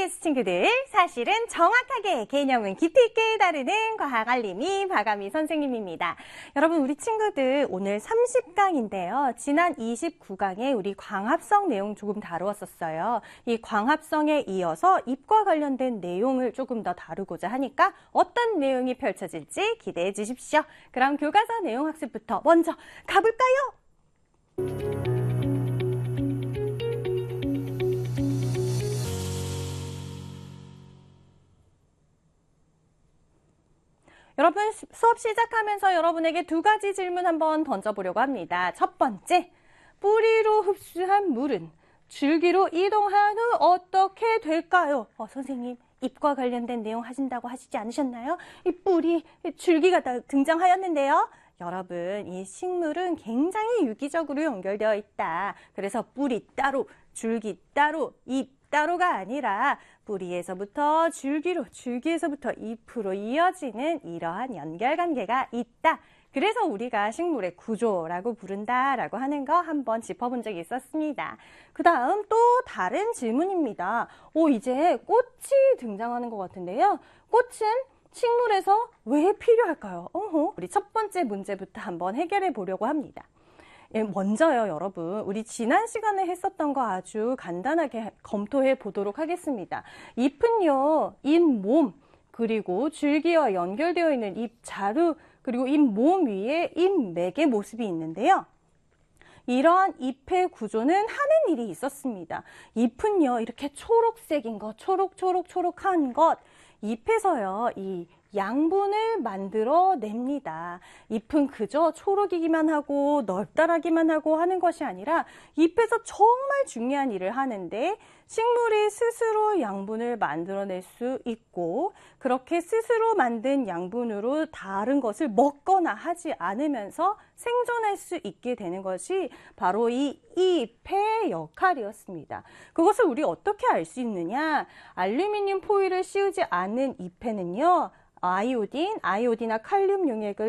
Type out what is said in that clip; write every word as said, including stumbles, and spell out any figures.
케이비에스 친구들, 사실은 정확하게 개념은 깊이 있게 다루는 과학알림이 박아미 선생님입니다. 여러분, 우리 친구들 오늘 삼십 강인데요. 지난 이십구 강에 우리 광합성 내용 조금 다루었었어요. 이 광합성에 이어서 잎과 관련된 내용을 조금 더 다루고자 하니까 어떤 내용이 펼쳐질지 기대해 주십시오. 그럼 교과서 내용 학습부터 먼저 가볼까요? 여러분, 수업 시작하면서 여러분에게 두 가지 질문 한번 던져보려고 합니다. 첫 번째, 뿌리로 흡수한 물은 줄기로 이동한 후 어떻게 될까요? 어, 선생님, 잎과 관련된 내용 하신다고 하시지 않으셨나요? 이 뿌리, 줄기가 다 등장하였는데요. 여러분, 이 식물은 굉장히 유기적으로 연결되어 있다. 그래서 뿌리 따로, 줄기 따로, 잎 따로가 아니라 뿌리에서부터 줄기로, 줄기에서부터 잎으로 이어지는 이러한 연결관계가 있다. 그래서 우리가 식물의 구조라고 부른다라고 하는 거 한번 짚어본 적이 있었습니다. 그 다음 또 다른 질문입니다. 오, 이제 꽃이 등장하는 것 같은데요. 꽃은 식물에서 왜 필요할까요? 어허. 우리 첫 번째 문제부터 한번 해결해 보려고 합니다. 먼저요, 여러분. 우리 지난 시간에 했었던 거 아주 간단하게 검토해 보도록 하겠습니다. 잎은요, 잎몸, 그리고 줄기와 연결되어 있는 잎자루, 그리고 잎몸 위에 잎맥의 모습이 있는데요. 이러한 잎의 구조는 하는 일이 있었습니다. 잎은요, 이렇게 초록색인 것, 초록초록초록한 것, 잎에서요, 이 양분을 만들어 냅니다. 잎은 그저 초록이기만 하고 넓다라기만 하고 하는 것이 아니라 잎에서 정말 중요한 일을 하는데 식물이 스스로 양분을 만들어낼 수 있고 그렇게 스스로 만든 양분으로 다른 것을 먹거나 하지 않으면서 생존할 수 있게 되는 것이 바로 이 잎의 역할이었습니다. 그것을 우리 어떻게 알 수 있느냐? 알루미늄 포일을 씌우지 않은 잎에는요. 아이오딘, 아이오딘과 칼륨 용액을